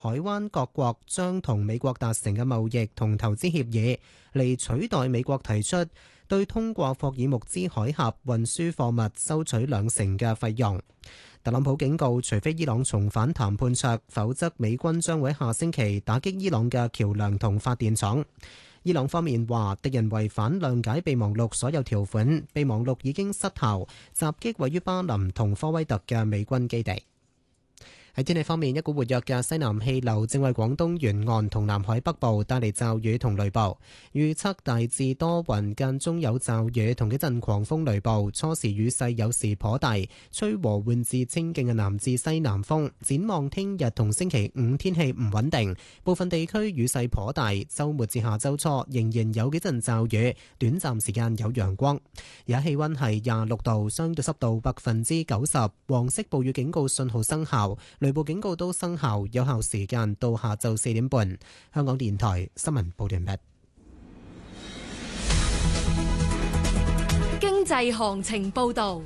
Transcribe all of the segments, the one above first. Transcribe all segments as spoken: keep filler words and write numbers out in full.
海灣各國將同美國達成嘅貿易同投資協議，嚟取代美國提出對通過霍爾木茲海峽運輸貨物收取兩成嘅費用。特朗普警告，除非伊朗重返談判桌，否則美軍將會下星期打擊伊朗嘅橋梁同發電廠。伊朗方面話，敵人違反諒解備忘錄所有條款，備忘錄已經失效，襲擊位於巴林同科威特嘅美軍基地。喺天氣方面，一股活躍嘅西南氣流正為廣東沿岸同南海北部帶嚟驟雨同雷暴，預測大致多雲，間中有驟雨同幾陣狂風雷暴，初時雨勢有時頗大，吹和緩至清勁嘅南至西南風。展望聽日同星期五天氣唔穩定，部分地區雨勢頗大，週末至下週初仍然有幾陣驟雨，短暫時間有陽光。而家氣溫係廿六度，相對濕度百分之九十，黃色暴雨警告信號生效。雷暴警告都生效，有效時間到下晝四點半。香港電台新聞報道完畢。 經濟行情報道。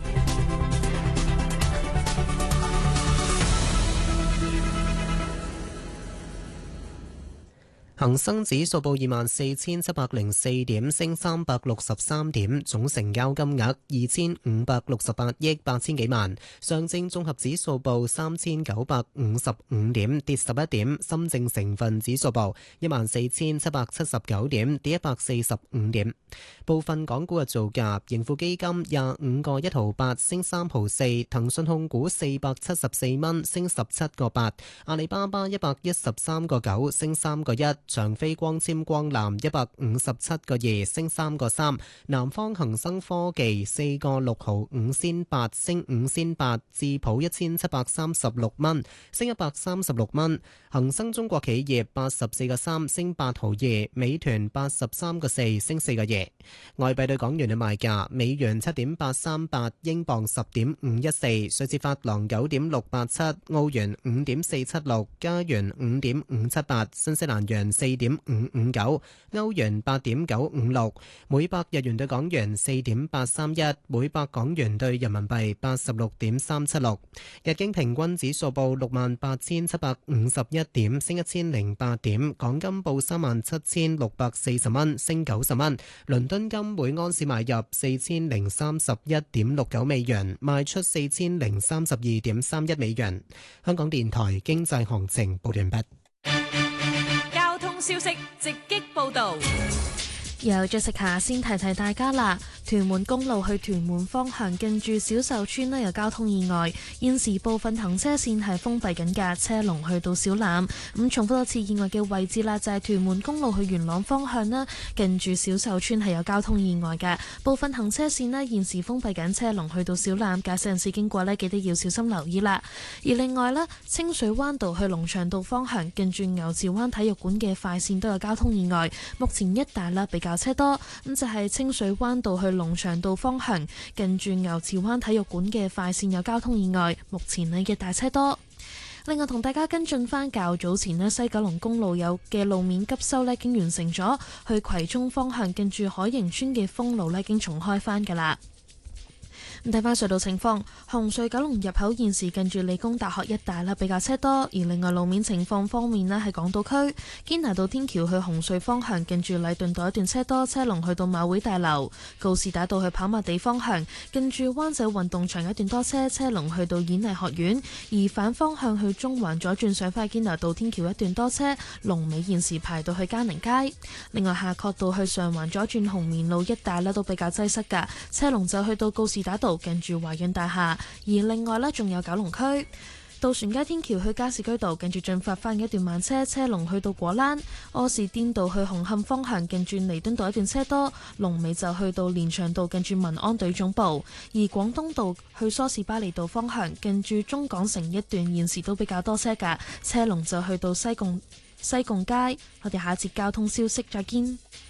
恒生指數報二萬四千七百零四點，升三百六十三點，總成交金額二千五百六十八億八千幾萬。上證綜合指數報三千九百五十五點，跌十一點。深證成分指數報一萬四千七百七十九點，跌一百四十五點。部分港股嘅造價：盈富基金廿五個一毫八，升三毫四；騰訊控股四百七十四蚊，升十七個八；阿里巴巴一百一十三個九，升三個一。長飛光纖光纜一百五十七個二，升三個三；南方恒生科技四個六毫五仙八，升五仙八；智普一千七百三十六蚊，升一百三十六蚊；恒生中國企業八十四個三，升八毫二；美團八十三個四，升四個二。外幣對港元嘅賣價：美元七點八三八，英鎊十點五一四，瑞士法郎九點六八七，澳元五點四七六，加元五點五七八，新西蘭元四點五五九，歐元八點九五六，每百日元對港元四點八三一，每百港元對人民幣八十六點三七六。日經平均指數報六萬八千七百五十一點，升一千零八點。港金報三萬七千六百四十蚊，升九十蚊。倫敦金每安士買入四千零三十一點六九美元，賣出四千零三十二點三一美元。香港電台經濟行情報完畢。 交通消息直擊報道。 由 Jessica 先提提大家啦，屯門公路去屯門方向近住小壽村呢有交通意外，現時部分行車線係封閉緊嘅，車龍去到小欖。咁重複多次意外嘅位置啦，就係屯門公路去元朗方向啦，近住小壽村係有交通意外嘅，部分行車線呢現時封閉緊，車龍去到小欖，駕駛人士經過呢記得要小心留意啦。而另外呢，清水灣道去龍翔道方向近住牛池灣體育館嘅快線都有交通意外，目前一帶啦比較車多，咁就係清水灣道去龍翔道方向近住牛池灣體育館嘅快線有交通意外，目前呢嘅大車多。另外同大家跟進翻較早前呢西九龍公路有嘅路面急修呢已經完成咗，去葵涌方向近住海盈村嘅封路呢已經重開翻噶啦。睇翻隧道情況，紅隧九龍入口現時近住理工大學一帶啦比較車多，而另外路面情況方面呢，喺港島區堅拿道天橋去紅隧方向近住禮頓道一段車多，車龍去到馬會大樓；告士打道去跑馬地方向近住灣仔運動場一段多車，車龍去到演藝學院；而反方向去中環左轉上返堅拿道天橋一段多車，龍尾現時排到去嘉寧街。另外夏慤道去上環左轉紅棉路一帶呢都比較擠塞㗎，車龍就去到告士打道近住華潤大廈，而另外呢，仲有九龍區渡船街天橋去加士居道近住進發翻嘅一段慢車，車龍去到果欄；柯士甸道去紅磡方向近住彌敦道一段車多，龍尾就去到連翔道近住民安隊總部；而廣東道去梳士巴利道方向近住中港城一段現時都比較多車㗎，車龍就去到西貢西貢街。我哋下一節交通消息再見。